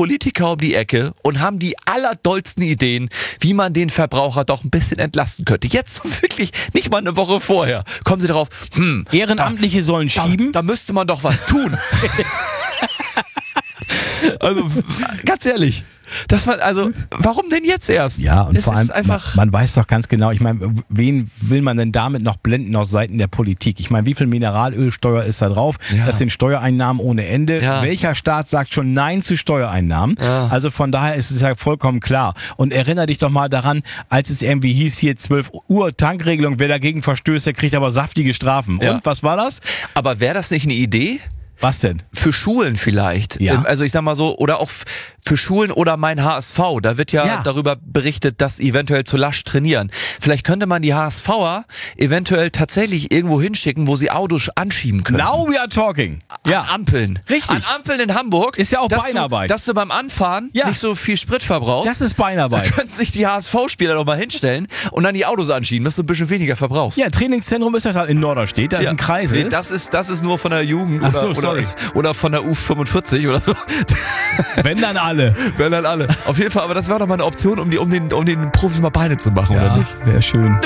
Politiker um die Ecke und haben die allerdollsten Ideen, wie man den Verbraucher doch ein bisschen entlasten könnte. Jetzt so wirklich, nicht mal eine Woche vorher, kommen sie darauf, Ehrenamtliche sollen schieben. da müsste man doch was tun. Also, ganz ehrlich, warum denn jetzt erst? Ja, und es vor allem, ist einfach, man weiß doch ganz genau, ich meine, wen will man denn damit noch blenden aus Seiten der Politik? Ich meine, wie viel Mineralölsteuer ist da drauf? Ja. Das sind Steuereinnahmen ohne Ende. Ja. Welcher Staat sagt schon Nein zu Steuereinnahmen? Ja. Also von daher ist es ja vollkommen klar. Und erinnere dich doch mal daran, als es irgendwie hieß, hier 12 Uhr Tankregelung, wer dagegen verstößt, der kriegt aber saftige Strafen. Ja. Und was war das? aber wäre das nicht eine Idee? Was denn? Für Schulen vielleicht. Ja. Also ich sag mal so, oder auch für Schulen oder mein HSV. Da wird ja darüber berichtet, dass eventuell zu lasch trainieren. Vielleicht könnte man die HSVer eventuell tatsächlich irgendwo hinschicken, wo sie Autos anschieben können. Now we are talking. Ja. An Ampeln. Richtig. An Ampeln in Hamburg. Ist ja auch dass Beinarbeit. Dass du beim Anfahren Ja. nicht so viel Sprit verbrauchst. Das ist Da Beinarbeit. können sich die HSV-Spieler doch mal hinstellen und dann die Autos anschieben, dass du ein bisschen weniger verbrauchst. Ja, Trainingszentrum ist ja in Norderstedt, da ist ein Kreisel. Nee, das ist nur von der Jugend Ach so, sorry. oder von der U45 oder so. Wenn dann alle. Wenn dann alle. Auf jeden Fall, aber das war doch mal eine Option, um den Profis mal Beine zu machen, oder Ja, nicht? wäre schön.